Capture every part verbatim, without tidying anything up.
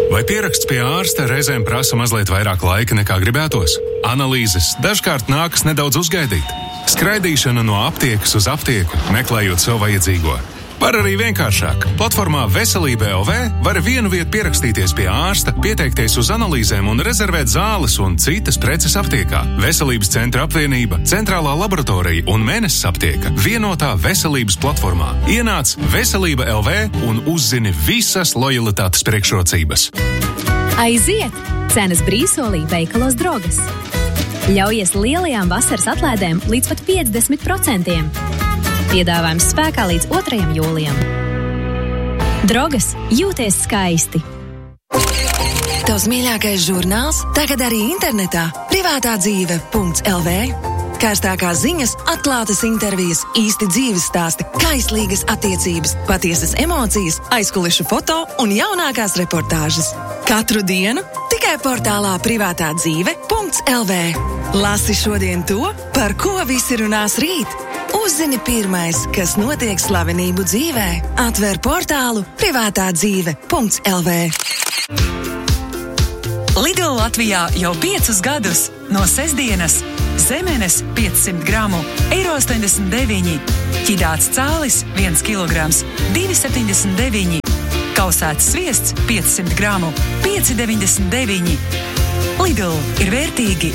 Vai pieraksts pie ārsta reizēm prasa mazliet vairāk laika nekā gribētos? Analīzes dažkārt nākas nedaudz uzgaidīt. Skraidīšana no aptiekas uz aptieku, meklējot sev vajadzīgo. Var arī vienkāršāk. Platformā Veselība L V var vienu vietu pierakstīties pie ārsta, pieteikties uz analīzēm un rezervēt zāles un citas preces aptiekā. Veselības centra apvienība, centrālā laboratorija un Mēnesis aptieka vienotā veselības platformā. Ienāc Veselība L V un uzzini visas lojalitātes priekšrocības. Aiziet! Cenas brīvsolī veikalos Drogas. Ļaujies lielajām vasaras atlaidēm līdz pat piecdesmit procentiem. Piedāvājums spēkā līdz otrajam jūlijam. Drogas, jūties skaisti! Tavs mīļākais žurnāls tagad arī internetā privātā dzīve punkts L V. Karstākās ziņas, atklātas intervijas, īsti dzīves stāsti, kaislīgas attiecības, patiesas emocijas, aizkulišu foto un jaunākās reportāžas. Katru dienu tikai portālā privātā dzīve punkts L V. Lasi šodien to, par ko visi runās rīt. Uzzini pirmais, kas notiek slavenību dzīvē. Atver portālu privātā dzīve punkts L V. Lidl Latvijā jau piecus gadus. No sestdienas zemenes piecsimt gramu, eiro astoņdesmit deviņi. Ķidāts cālis viens kilograms, divi septiņdesmit deviņi. Kausēts sviests piecsimt gramu, pieci deviņdesmit deviņi. Lidl ir vērtīgi.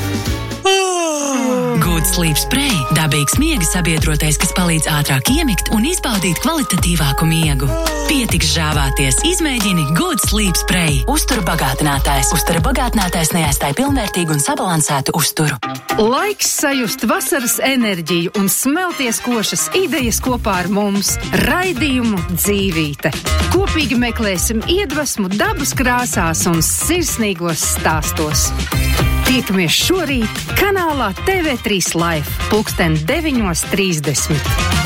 Good Sleep Spray – dabīgs miega sabiedrotais, kas palīdz ātrāk iemigt un izbaudīt kvalitatīvāku miegu. Pietiks žāvāties, izmēģini Good Sleep Spray. Uzturu bagātinātājs. Uzturu bagātinātājs neaizstāj pilnvērtīgu un sabalansētu uzturu. Laiks sajust vasaras enerģiju un smelties košas idejas kopā ar mums. Raidījumu Dzīvīte. Kopīgi meklēsim iedvesmu dabas krāsās un sirsnīgos stāstos. Tiekamies šorīt kanālā T V trīs Life, pulksten deviņos trīsdesmit.